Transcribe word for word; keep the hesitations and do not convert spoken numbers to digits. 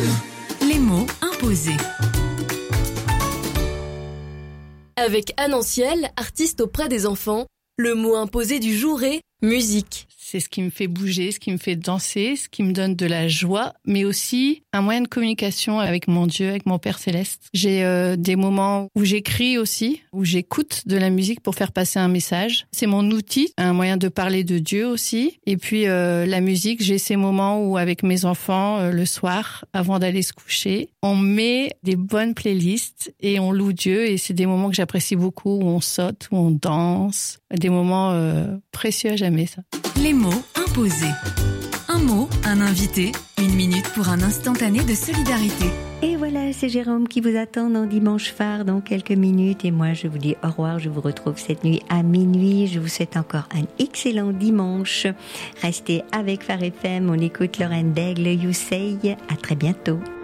Les mots imposés. Avec Anne Anciel, artiste auprès des enfants, le mot imposé du jour est musique. C'est ce qui me fait bouger, ce qui me fait danser, ce qui me donne de la joie, mais aussi un moyen de communication avec mon Dieu, avec mon Père Céleste. J'ai euh, des moments où j'écris aussi, où j'écoute de la musique pour faire passer un message. C'est mon outil, un moyen de parler de Dieu aussi. Et puis euh, la musique, j'ai ces moments où avec mes enfants, euh, le soir, avant d'aller se coucher, on met des bonnes playlists et on loue Dieu. Et c'est des moments que j'apprécie beaucoup, où on saute, où on danse. Des moments euh, précieux à jamais, ça. Les mots imposés. Un mot, un invité, une minute pour un instantané de solidarité. Et voilà, c'est Jérôme qui vous attend dans Dimanche Phare dans quelques minutes. Et moi, je vous dis au revoir. Je vous retrouve cette nuit à minuit. Je vous souhaite encore un excellent dimanche. Restez avec Phare F M. On écoute Lorraine Daigle, You Say. À très bientôt.